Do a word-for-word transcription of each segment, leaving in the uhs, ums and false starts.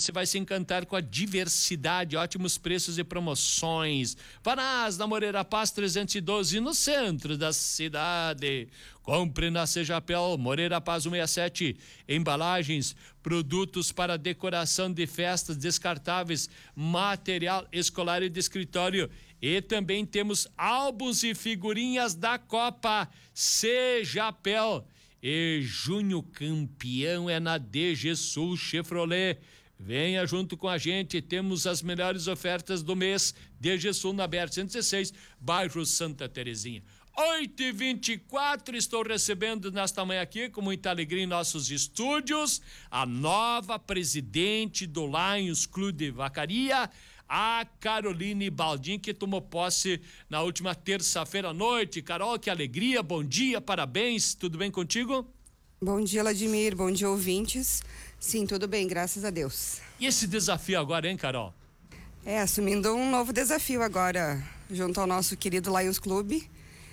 você vai se encantar com a diversidade, ótimos preços e promoções. Vanás, na Moreira Paz trezentos e doze, no centro da cidade. Compre na Sejapel, Moreira Paz cento e sessenta e sete. Embalagens, produtos para decoração de festas, descartáveis, material escolar e de escritório. E também temos álbuns e figurinhas da Copa. Sejapel. E junho campeão é na D G Sul Chevrolet. Venha junto com a gente, temos as melhores ofertas do mês. D G Sul na B R cento e dezesseis, bairro Santa Terezinha. oito e vinte e quatro, estou recebendo nesta manhã aqui, com muita alegria em nossos estúdios, a nova presidente do Lions Clube de Vacaria, a Caroline Baldin, que tomou posse na última terça-feira à noite. Carol, que alegria, bom dia, parabéns, tudo bem contigo? Bom dia, Vladimir, bom dia, ouvintes. Sim, tudo bem, graças a Deus. E esse desafio agora, hein, Carol? É, assumindo um novo desafio agora, junto ao nosso querido Lions Clube.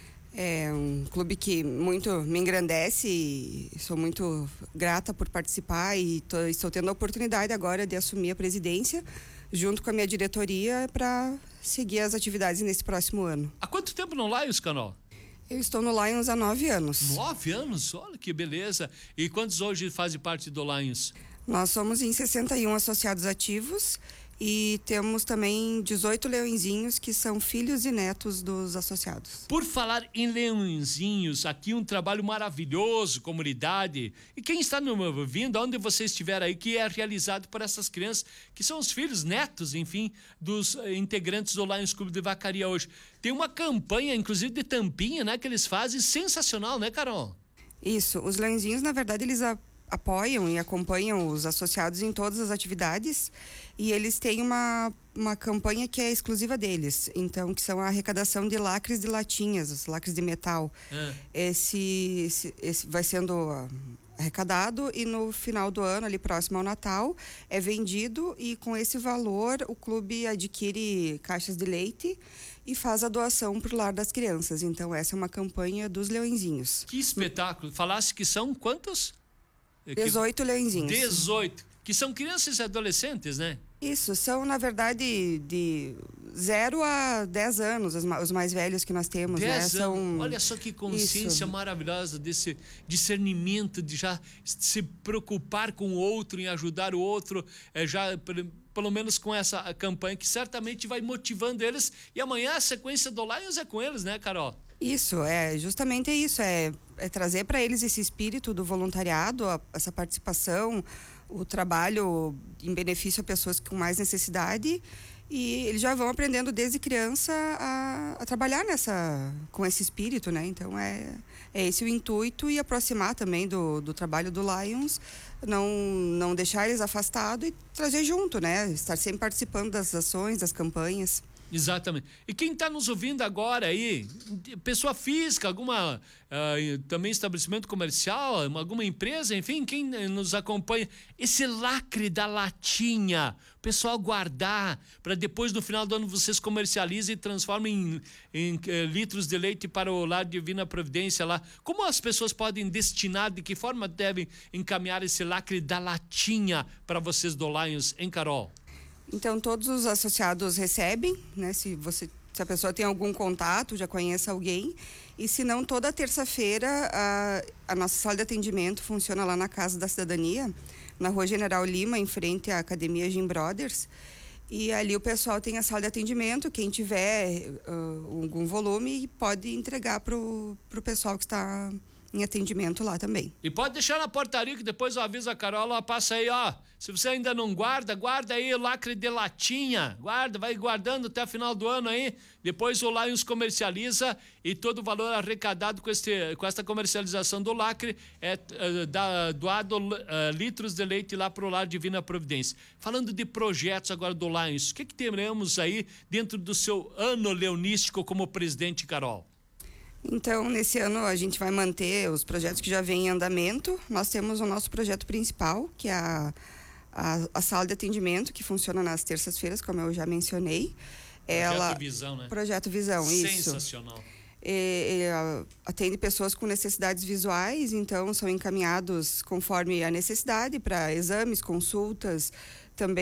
É um clube que muito me engrandece e sou muito grata por participar e tô, estou tendo a oportunidade agora de assumir a presidência junto com a minha diretoria para seguir as atividades nesse próximo ano. Há quanto tempo no Lions, Carol? Eu estou no Lions há nove anos. Nove anos? Olha que beleza. E quantos hoje fazem parte do Lions? Nós somos em sessenta e um associados ativos e temos também dezoito leõezinhos que são filhos e netos dos associados. Por falar em leõezinhos, aqui um trabalho maravilhoso, comunidade. E quem está nos ouvindo, onde você estiver aí, que é realizado por essas crianças, que são os filhos, netos, enfim, dos eh, integrantes do Lions Clube de Vacaria hoje. Tem uma campanha, inclusive de tampinha, né, que eles fazem, sensacional, né, Carol? Isso, os leõezinhos, na verdade, eles a apoiam e acompanham os associados em todas as atividades e eles têm uma, uma campanha que é exclusiva deles, então que são a arrecadação de lacres de latinhas, os lacres de metal. É. Esse, esse, esse vai sendo arrecadado e no final do ano, ali próximo ao Natal, é vendido e com esse valor o clube adquire caixas de leite e faz a doação para o lar das crianças. Então essa é uma campanha dos leõezinhos. Que espetáculo! Falasse que são quantos? dezoito leõezinhos. dezoito, que são crianças e adolescentes, né? Isso, são na verdade de zero a dez anos, os, os mais velhos que nós temos, né? São... Olha só que consciência Isso. maravilhosa desse discernimento de já se preocupar com o outro, em ajudar o outro, é, já pelo menos com essa campanha que certamente vai motivando eles, e amanhã a sequência do Lions é com eles, né, Carol? Isso, é justamente isso, é, é trazer para eles esse espírito do voluntariado, a, essa participação, o trabalho em benefício a pessoas com mais necessidade, e eles já vão aprendendo desde criança a, a trabalhar nessa, com esse espírito, né? Então é, é esse o intuito, e aproximar também do, do trabalho do Lions, não, não deixar eles afastados e trazer junto, né? Estar sempre participando das ações, das campanhas. Exatamente. E quem está nos ouvindo agora aí, pessoa física, alguma uh, também estabelecimento comercial, alguma empresa, enfim, quem nos acompanha, esse lacre da latinha, pessoal guardar, para depois no final do ano vocês comercializem e transformem em, em uh, litros de leite para o Lar Divina Providência lá. Como as pessoas podem destinar, de que forma devem encaminhar esse lacre da latinha para vocês do Lions, hein, Carol? Então todos os associados recebem, né? Se você, se a pessoa tem algum contato, já conhece alguém, e se não, toda terça-feira a, a nossa sala de atendimento funciona lá na Casa da Cidadania, na Rua General Lima, em frente à Academia Gym Brothers, e ali o pessoal tem a sala de atendimento, quem tiver uh, algum volume pode entregar pro, pro pessoal que está em atendimento lá também. E pode deixar na portaria, que depois eu aviso a Carol, ela passa aí, ó, se você ainda não guarda, guarda aí o lacre de latinha, guarda, vai guardando até o final do ano aí, depois o Lions comercializa e todo o valor arrecadado com, este, com esta comercialização do lacre é uh, da, doado uh, litros de leite lá pro Lar Divina Providência. Falando de projetos agora do Lions, o que que teremos aí dentro do seu ano leonístico como presidente, Carol? Então, nesse ano a gente vai manter os projetos que já vêm em andamento. Nós temos o nosso projeto principal, que é a, a, a sala de atendimento, que funciona nas terças-feiras, como eu já mencionei. Projeto Ela, Visão, né? Projeto Visão, isso. Sensacional. E, e, atende pessoas com necessidades visuais, então são encaminhados conforme a necessidade para exames, consultas,